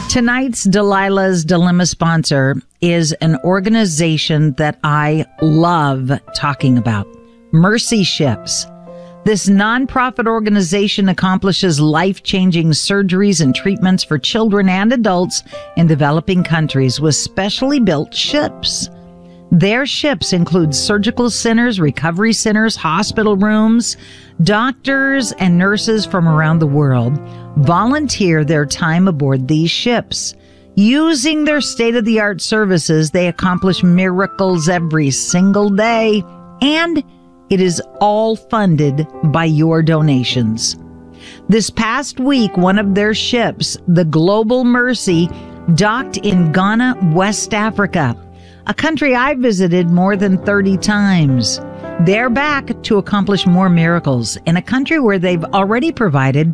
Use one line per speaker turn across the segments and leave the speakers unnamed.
Tonight's Delilah's Dilemma sponsor is an organization that I love talking about, Mercy Ships. This nonprofit organization accomplishes life-changing surgeries and treatments for children and adults in developing countries with specially built ships. Their ships include surgical centers, recovery centers, hospital rooms. Doctors and nurses from around the world volunteer their time aboard these ships. Using their state-of-the-art services, they accomplish miracles every single day, and it is all funded by your donations. This past week, one of their ships, the Global Mercy, docked in Ghana, West Africa, a country I visited more than 30 times. They're back to accomplish more miracles in a country where they've already provided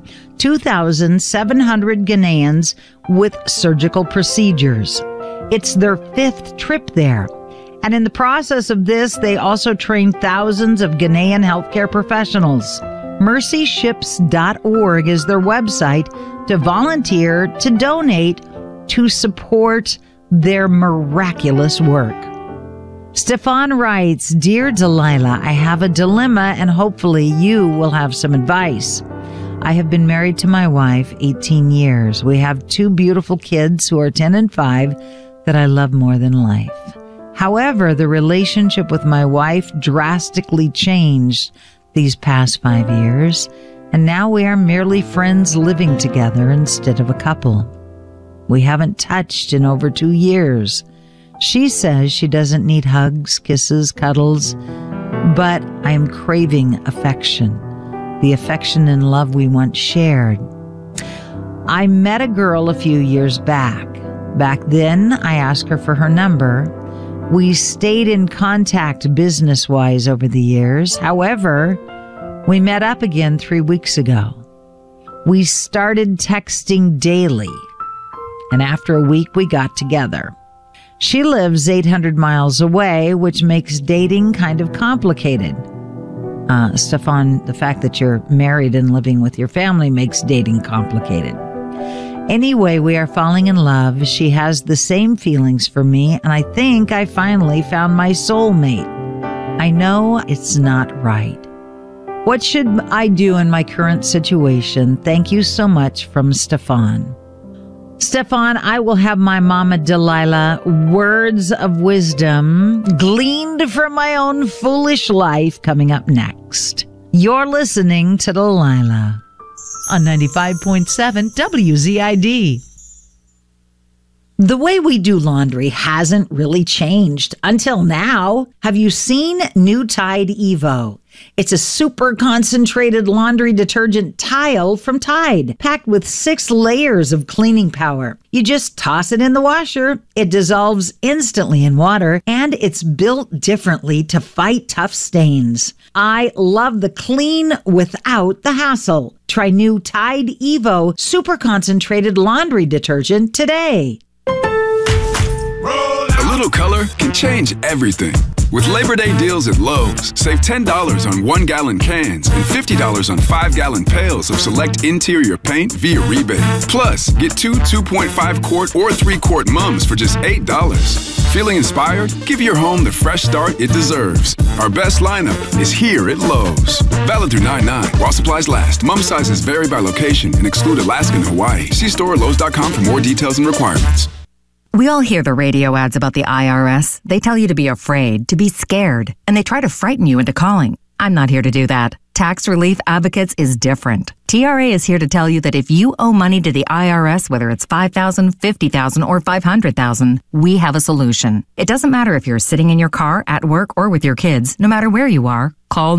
2,700 Ghanaians with surgical procedures. It's their 5th trip there. And in the process of this, they also train thousands of Ghanaian healthcare professionals. MercyShips.org is their website to volunteer, to donate, to support their miraculous work. Stefan writes, Dear Delilah, I have a dilemma and hopefully you will have some advice. I have been married to my wife 18 years. We have 2 beautiful kids who are 10 and 5 that I love more than life. However, the relationship with my wife drastically changed these past 5 years, and now we are merely friends living together instead of a couple. We haven't touched in over 2 years. She says she doesn't need hugs, kisses, cuddles, but I am craving affection, the affection and love we once shared. I met a girl a few years back. Back then, I asked her for her number. We stayed in contact business-wise over the years. However, we met up again 3 weeks ago. We started texting daily, and after a week, we got together. She lives 800 miles away, which makes dating kind of complicated. Stefan, the fact that you're married and living with your family makes dating complicated. Anyway, we are falling in love. She has the same feelings for me, and I think I finally found my soulmate. I know it's not right. What should I do in my current situation? Thank you so much, from Stefan. Stefan, I will have my mama Delilah words of wisdom gleaned from my own foolish life coming up next. You're listening to Delilah on 95.7 WZID. The way we do laundry hasn't really changed until now. Have you seen new Tide Evo? It's a super concentrated laundry detergent tile from Tide, packed with 6 layers of cleaning power. You just toss it in the washer. It dissolves instantly in water, and it's built differently to fight tough stains. I love the clean without the hassle. Try new Tide Evo super concentrated laundry detergent today.
A little color can change everything. With Labor Day deals at Lowe's, save $10 on 1-gallon cans and $50 on 5-gallon pails of select interior paint via rebate. Plus, get 2 2.5-quart or 3-quart mums for just $8. Feeling inspired? Give your home the fresh start it deserves. Our best lineup is here at Lowe's. Valid through 9/9 while supplies last. Mum sizes vary by location and exclude Alaska and Hawaii. See store at Lowe's.com for more details and requirements.
We all hear the radio ads about the IRS. They tell you to be afraid, to be scared, and they try to frighten you into calling. I'm not here to do that. Tax Relief Advocates is different. TRA is here to tell you that if you owe money to the IRS, whether it's $5,000, $50,000, or $500,000, we have a solution. It doesn't matter if you're sitting in your car, at work, or with your kids. No matter where you are, call